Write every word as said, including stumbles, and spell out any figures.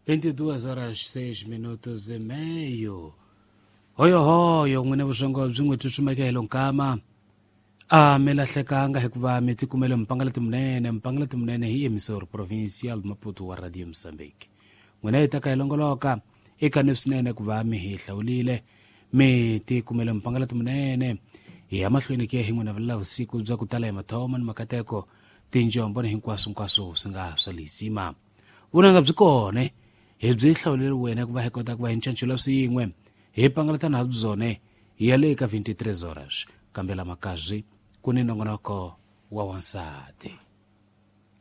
vinte e duas horas seis minutos e meio. Hoyo hoyo ngwene vuxongo byin'we tsutsumeke helo nkama a mi lahlekanga hikuva mi tikumele mpangalati munene mpangalati munene hi emisori provincial Maputo wa Radio Mozambique. Ngwene hi taka hi longoloka eka ni swinene kuva mi hi hlawulile mi tikumele mpangalati munene hi ya mahlweni ke hi n'wina vula vusiku bya ku tala hi mathoma ni makateko tinjombo ni hinkwaswo hinkwaswo swi nga swa lisima vunanga byi kone hi byi hlawulile wena kuva hi kota kuva hi nchancula swin'we hi pangalatana ha byone hi ya le eka vinte e três horas kambela makazwi ku ni nongonoko wa wansati.